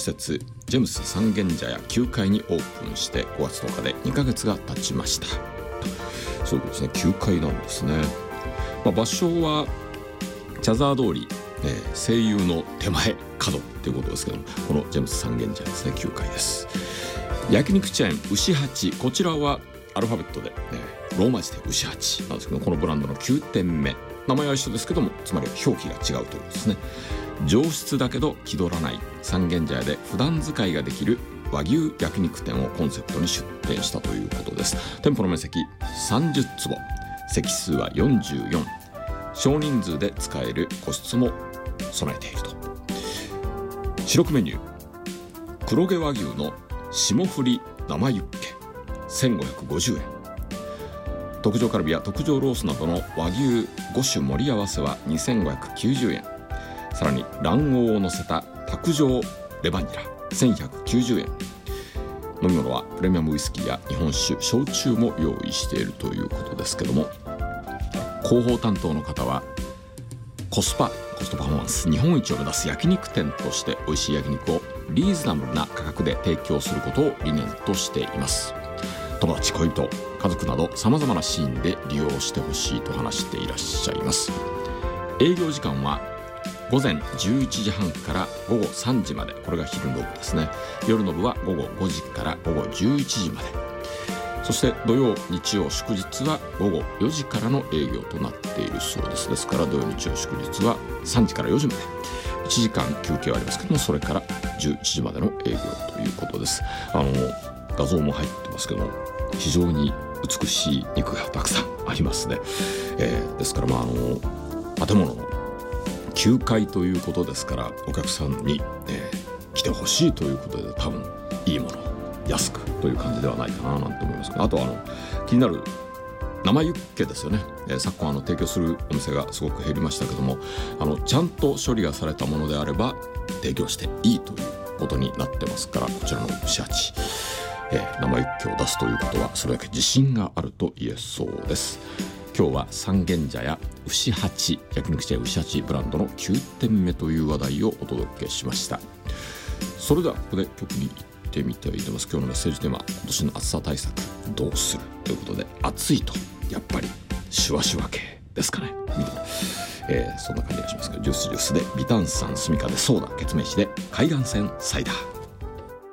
設ジェムス三軒茶屋9階にオープンして5月10日で2ヶ月が経ちました。そういうことですね、9階なんですね。場所は茶沢通り、声優の手前角っていうことですけども、このジェムス三軒茶屋ですね、9階です。焼肉チェーン牛八、こちらはアルファベットで、ローマ字で牛八なんですけど、このブランドの9店目、名前は一緒ですけども、つまり表記が違うということですね。上質だけど気取らない三軒茶屋で普段使いができる和牛焼肉店をコンセプトに出店したということです。店舗の面積30坪、席数は44、少人数で使える個室も備えていると。主力メニュー、黒毛和牛の霜降り生ユッケ1550円、特上カルビや特上ロースなどの和牛5種盛り合わせは2590円、さらに卵黄を乗せた卓上レバニラ1190円、飲み物はプレミアムウイスキーや日本酒、焼酎も用意しているということですけども、広報担当の方はコスパフォーマンス日本一を目指す焼肉店として美味しい焼肉をリーズナブルな価格で提供することを理念としています。友達、恋人、家族などさまざまなシーンで利用してほしいと話していらっしゃいます。営業時間は午前11時半から午後3時まで、これが昼の部ですね。夜の部は午後5時から午後11時まで、そして土曜日曜祝日は午後4時からの営業となっているそうです。ですから土曜日曜祝日は3時から4時まで、1時間休憩はありますけども、それから11時までの営業ということです。画像も入ってますけども、非常に美しい肉がたくさんありますね。ですから建物の9階ということですから、お客さんに、来てほしいということで、多分いいもの安くという感じではないかななんて思いますけど、あと気になる生ユッケですよね。昨今提供するお店がすごく減りましたけども、ちゃんと処理がされたものであれば提供していいということになってますから、こちらの牛八、生ユッケを出すということはそれだけ自信があると言えそうです。今日は三軒茶屋牛八、焼肉茶屋牛八ブランドの9店目という話題をお届けしました。それではここで曲に行ってみたいと思います。今日のメッセージテーマ、今年の暑さ対策どうするということで、暑いとやっぱりシュワシュワ系ですかね、みたいな、そんな感じがしますけど、ジュースで微炭酸スミカでソーダ、ケツメイシで海岸線サイダー。